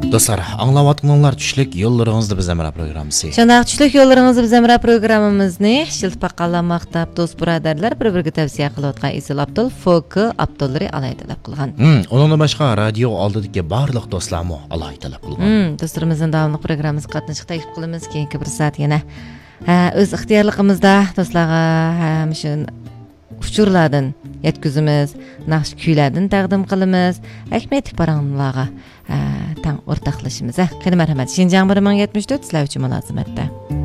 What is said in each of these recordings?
Dostlar, anlavatqanlar tushlik yo'llaringizni bizamra programmasi. Şanaq tushlik yo'llaringizni bizamra programmamizni shiltpaqallamoqda do'st birodarlar bir-biriga tavsiya qilayotgan Isil Abdul FK Abdullari alaytalab qilgan. Undan boshqa radio oldidagi barliq do'stlarmi alaytalab qilgan. Do'stlarimizning davomli programmamizga qatnashib taklif qilamiz. Keyingi bir soat yana o'z ixtiyorligimizda do'stlarga shu uchurlardan yetkazimiz, naqsh kuylardan taqdim qilamiz. Ahmedik paranlarga tang o'rtoqlashimiz. Qani marhamat. Shinjang 1074 sizlar uchun mulozimatda.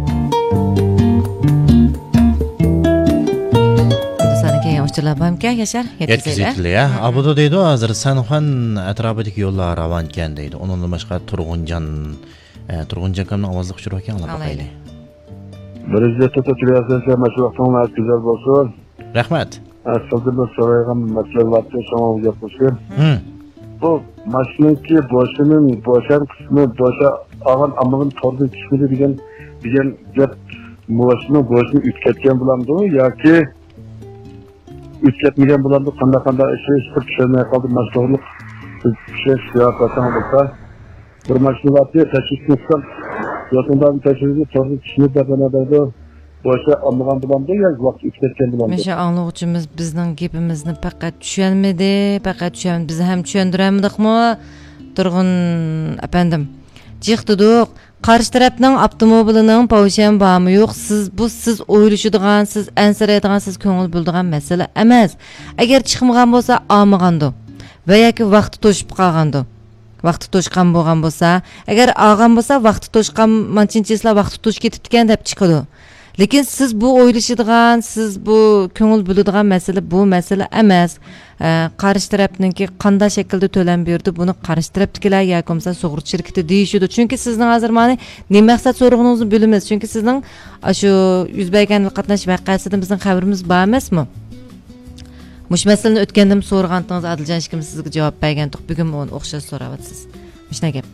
Do'stlarga uchurlar bormi-ki, Yashar? Yetkazildi. Abuda deydi, hozir Sanxan atrofidagi yo'llar ravonkan deydi. Undan boshqa Turg'unjon kamning ovozli uchur ekan, albatta. Birinchi tutulayotgan mashg'ulotlar güzel bo'lsin. Rahmat. Aslida so'ragan masalalarga savol bermoqchi. Bu mashinaki boshning boshar qismi boshqa og'an amag'in tordan chiqdi degan gap mashina boshini o'tkazgan bo'lamdi yoki o'tkazmagan bo'lamdi, qanday ish tushirmay qoldi mas'ullik siyosatdan bo'lsa bir mashinalarga tashkil qilsam yo'qondan tashkilni tordan chiqdi deb boşa anlagan bulandı ya vaqt o'tkazgan bulandı. Mesha anlıqçımız bizning gapimizni faqat tushunmadi, biz ham tushundiramdikmi? Turg'un apandim. Jiqdidik. Qarshi tarafning avtomobilining povshan bormi yo'q? Siz o'ylashadigan, siz ansiraydigan, siz ko'ngil bo'ladigan masala emas. Agar chiqmagan bo'lsa, olmagandi. Va yoki vaqti to'shib qolgandi. Vaqti to'shgan bo'lgan bo'lsa, agar olgan bo'lsa, vaqti to'shgan manchincheslar vaqti to'shib ketibdigan deb chiqadi. Lekin siz bu o'ylashadigan, siz bu ko'ngil bo'ladigan bu masala emas. Qarshi tarafninki qanday shaklda to'lam berdi, buni qarshi tarafdagilar yoki bo'lmasa sug'urta shirkati deyishadi. Chunki sizning hozir mana nima maqsad so'rag'ingizni bilamiz. Chunki sizning shu yuz bergan qatnash voqeasidan bizning xabarimiz bor emasmi? Mush masalani o'tgandan so'ragandingiz, Adiljon kim sizga javob bergandik. Bugun uni o'xshash so'rayapsiz. Shuna gap.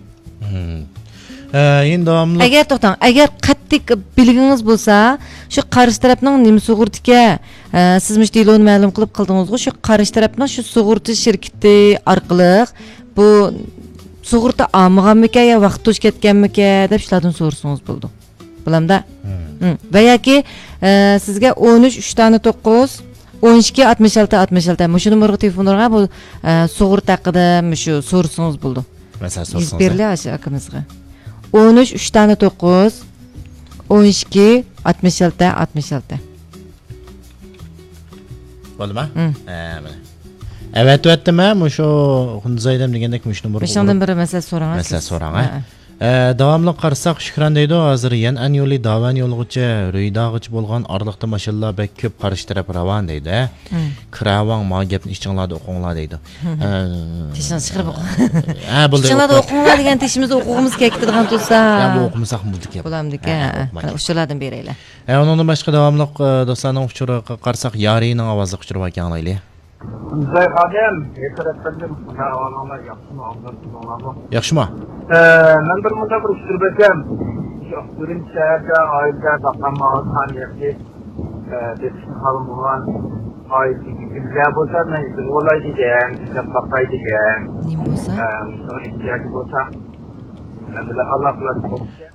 Endi davomli. Agar qattiq bilgingiz bo'lsa, shu qarshi tarafning nima sug'urtaga siz mishtiloni ma'lum qilib qildingiz-ku, shu qarshi tarafning shu sug'urta shirkati orqali bu sug'urta olmaganmi-ki yo vaqt to'sh ketganmi-ki deb shulardan so'rasangiz bo'ldi. Bilamda? Va yoki sizga 13 12 66 66 mushu nomerga telefonlarga bu sug'urta haqida mushu so'rasangiz bo'ldi. Masalan, so'rasangiz. Berli akamizga. 13 9 12 66 66. Bo'ldimi? Mana. Evet, o'tdimi? Shu Xunzaydam degandek mush nomer. O'shandan biri masala so'rang. Davomli qarsak Shukran deydi, hozir an yo'li davan yo'lg'ichi, Ruydag'ich bo'lgan orliqda mashinalar bek ko'p qarshi taraf ravon deydi. Kiravang ma gapni ishinglarda o'qinglar deydi. Tishini chiqarib o'qing. Bo'ldi. Ishinglarda o'qinglar degan tishimizni o'qig'imiz keladigan bo'lsa. Bu o'qimasak bo'ldik. Bo'lamdiki. O'shalardan beraylar. Undan boshqa davomli do'stlarning uchuri qarsak Yarining ovozi uchirib ekanlayli. Zaydem, yeterlidir. Havalanlar yapsın, anlatın. Yaxshimi? Men bir mudda bir ushtirbekam. Birinchi shaharda oilda taqamon saniyati debishni halim bo'lgan oilga kimlar bo'lsa, men o'ylaydi degan, ishlab topaydi degan. Nima bo'lsa? So'raydi bo'lsa, alloh bilan